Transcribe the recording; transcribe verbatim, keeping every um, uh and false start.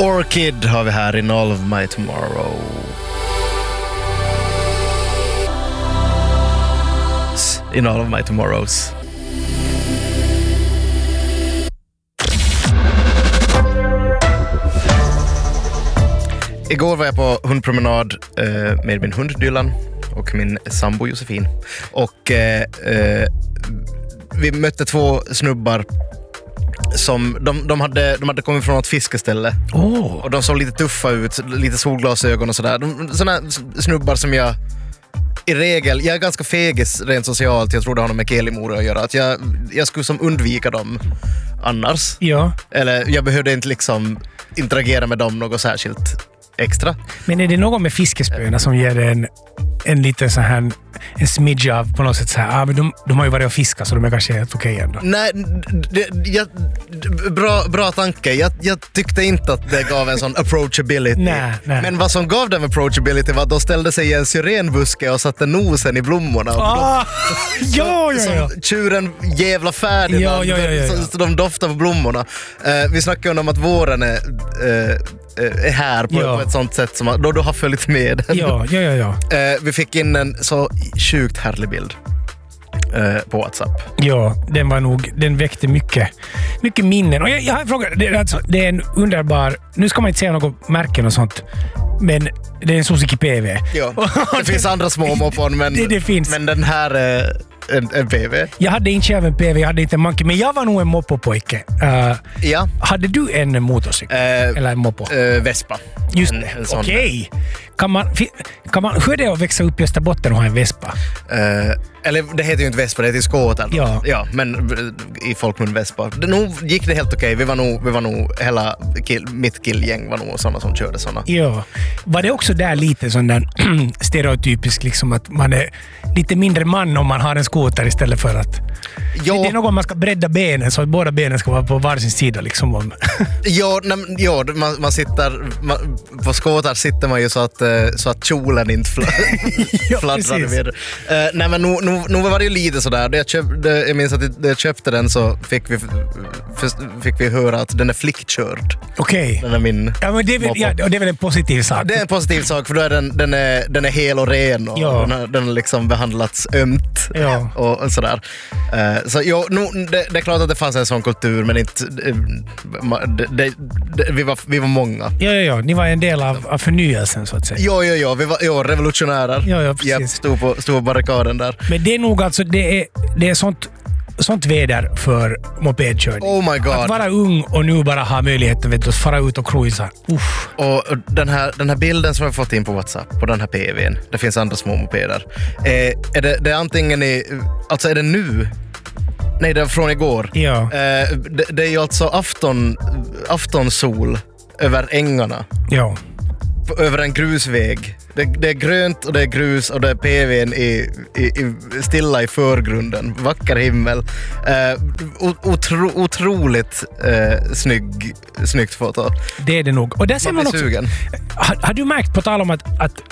Orchid har vi här in All of My Tomorrow. In All of My Tomorrows. Igår var jag på hundpromenad eh, med min hund Dylan och min sambo Josefin. Och eh, eh, vi mötte två snubbar som de, de, hade, de hade kommit från ett fiskeställe. Oh. Och de såg lite tuffa ut, lite solglasögon och sådär. De, såna snubbar som jag i regel, jag är ganska fegis rent socialt, jag tror det har något med kelimor att göra. Att jag, jag skulle som undvika dem annars. Ja. Eller jag behövde inte liksom interagera med dem något särskilt extra. Men är det någon med fiskespöna som ger en, en liten så här en smidge av på något sätt så här, ah, men de, de har ju varit och fiskat så de är kanske helt okej ändå. Nej, det, jag, bra, bra tanke. Jag, jag tyckte inte att det gav en sån approachability. Nej, nej. Men vad som gav dem approachability var att de ställde sig i en syrenbuske och satte nosen i blommorna. Ah, ja, ja, ja. Som tjuren jävla färdig. Ja, ja, ja, ja, ja. Så de doftar på blommorna. Uh, vi snackade om att våren är, uh, är här på, ja. på ett sånt sätt som då du har följt med. Ja, ja, ja, ja. Uh, vi fick in en så sjukt härlig bild uh, på WhatsApp. Ja, den var nog, den väckte mycket, mycket minnen. Och jag, jag har en fråga, det är, alltså, det är en underbar, nu ska man inte säga något märken och sånt, men det är en Suzuki P V. Ja, det finns andra små moppon, men, det, det finns. men den här är en, en P V. Jag hade inte själv en P V, jag hade inte en monkey, men jag var nog en moppopojke. Uh, ja. Hade du en motorcykel? Uh, Eller en moppo? Uh, Vespa. Just det, okej. Okay. Kan man, kan man, hur är det att växa upp i Österbotten och ha en Vespa? Uh, eller det heter ju inte Vespa, det heter ju skoter. Ja. Ja, men i folkmun Vespa. Det, nog gick det helt okej. Okay. Vi var nog, vi var nog hela kill, mitt killgäng var nog sådana som körde sådana. Ja. Var det också där lite sån där stereotypisk liksom att man är lite mindre man om man har en skoter istället för att... Ja. Det är något man ska bredda benen så att båda benen ska vara på varsin sida liksom. ja, nej, ja man, man sitter man, på skotar sitter man ju så att, så att kjolen inte fl- ja, fladdrar vid. Uh, nej men nu, nu, nu var det ju lite sådär. Jag, köpt, jag minns att när jag köpte den så fick vi, fick vi höra att den är flickkörd. Okej. Okay. Den är min ja, men det är väl, ja, och det är väl en positiv sak? Det är en positiv sak för då är den, den, är, den är hel och ren och ja. den, har, den har liksom behandlats ömt ja. och, och sådär. Uh, så jo, nu, det, det är klart att det fanns en sån kultur men inte, det, det, det, vi, var, vi var många. Ja, ja, ja. Ni var en del av, av förnyelsen så att säga. Ja, ja, ja. Vi var ja, revolutionärer. Ja, ja, precis. Jag stod på, stod på barrikaden där. Men det är nog alltså, det är, det är sånt, sånt väder för mopedkörning. Oh my god. Att vara ung och nu bara ha möjligheten vet du, att fara ut och cruisa. Uff. Och den här, den här bilden som jag fått in på WhatsApp på den här P V:n, det finns andra små mopeder. Eh, är det, det är antingen i, alltså är det nu? Nej, det är från igår. Ja. Eh, det, det är ju alltså afton, aftonsol över ängarna. Ja. Över en grusväg. Det, det är grönt och det är grus och det är P V:n i, i, i, stilla i förgrunden. Vacker himmel. Eh, otro, otroligt eh, snygg, snyggt foto. Det är det nog. Och där ser man, man också, sugen. Har, har du märkt på tal om att, att